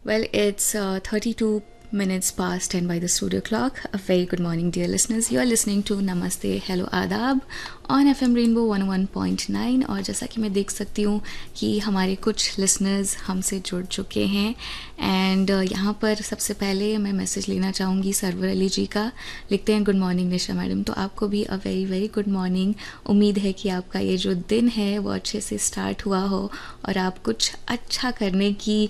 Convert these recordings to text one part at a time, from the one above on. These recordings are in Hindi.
Well, it's 32 minutes past 10 by the studio clock. A very good morning, dear listeners. You are listening to Namaste, Hello, Adab on FM Rainbow 101.9. और जैसा कि मैं देख सकती हूँ कि हमारे कुछ लिसनर्स हमसे जुड़ चुके हैं एंड यहाँ पर सबसे पहले मैं मैसेज लेना चाहूँगी सरवर अली जी का. लिखते हैं गुड मॉर्निंग निशा मैडम. तो आपको भी a very very good morning. उम्मीद है कि आपका ये जो दिन है वो अच्छे से स्टार्ट हुआ हो और आप कुछ अच्छा करने की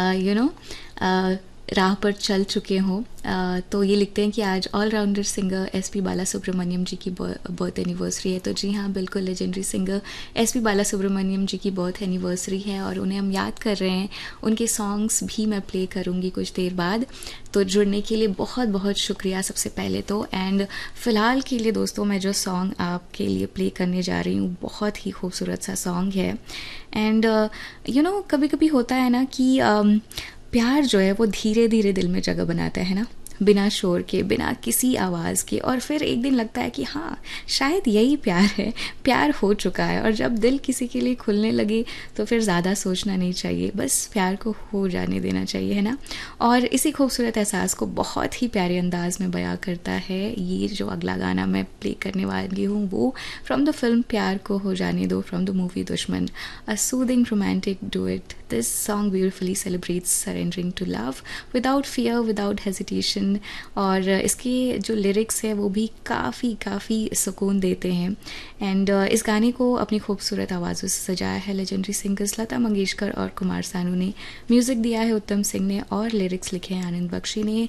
राह पर चल चुके हों. तो ये लिखते हैं कि आज ऑलराउंडर सिंगर एसपी बाला सुब्रमण्यम जी की बर्थ एनिवर्सरी है. तो जी हाँ, बिल्कुल लेजेंडरी सिंगर एसपी बाला सुब्रमण्यम जी की बर्थ एनिवर्सरी है और उन्हें हम याद कर रहे हैं. उनके सॉन्ग्स भी मैं प्ले करूँगी कुछ देर बाद. तो जुड़ने के लिए बहुत बहुत शुक्रिया सबसे पहले तो. एंड फ़िलहाल के लिए दोस्तों मैं जो सॉन्ग आपके लिए प्ले करने जा रही हूँ बहुत ही खूबसूरत सा सॉन्ग है. एंड कभी कभी होता है ना कि प्यार जो है वो धीरे धीरे दिल में जगह बनाता है ना, बिना शोर के, बिना किसी आवाज़ के. और फिर एक दिन लगता है कि हाँ शायद यही प्यार है, प्यार हो चुका है. और जब दिल किसी के लिए खुलने लगे तो फिर ज़्यादा सोचना नहीं चाहिए, बस प्यार को हो जाने देना चाहिए, है ना. और इसी खूबसूरत एहसास को बहुत ही प्यारे अंदाज में बयां करता है ये जो अगला गाना मैं प्ले करने वाली हूँ, वो फ्रॉम द फिल्म प्यार को हो जाने दो, फ्रॉम द मूवी दुश्मन, अ soothing romantic duet. This song beautifully celebrates surrendering to love without fear, without hesitation. और इसके जो लिरिक्स है वो भी काफ़ी सुकून देते हैं. एंड इस गाने को अपनी खूबसूरत आवाज़ों से सजाया है लेजेंडरी सिंगर्स लता मंगेशकर और कुमार सानू ने. म्यूज़िक दिया है उत्तम सिंह ने और लिरिक्स लिखे हैं आनंद बख्शी ने.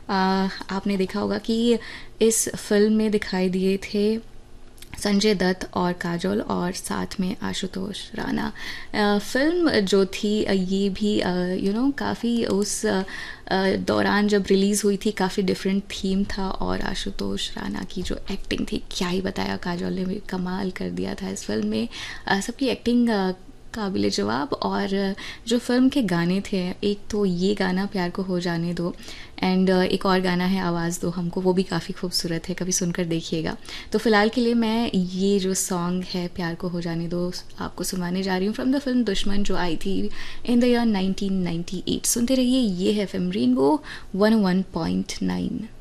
आपने देखा होगा कि इस फिल्म में दिखाई दिए थे संजय दत्त और काजोल और साथ में आशुतोष राणा. फिल्म जो थी ये भी काफ़ी उस दौरान जब रिलीज़ हुई थी काफ़ी डिफरेंट थीम था. और आशुतोष राणा की जो एक्टिंग थी क्या ही बताया, काजोल ने भी कमाल कर दिया था इस फिल्म में. सबकी एक्टिंग काबिल जवाब. और जो फिल्म के गाने थे, एक तो ये गाना प्यार को हो जाने दो एंड एक और गाना है आवाज़ दो हमको, वो भी काफ़ी खूबसूरत है, कभी सुनकर देखिएगा. तो फ़िलहाल के लिए मैं ये जो सॉन्ग है प्यार को हो जाने दो आपको सुनाने जा रही हूँ फ्रॉम द फिल्म दुश्मन जो आई थी इन द ईयर 1998. सुनते रहिए, ये है FM रेनबो 101.9.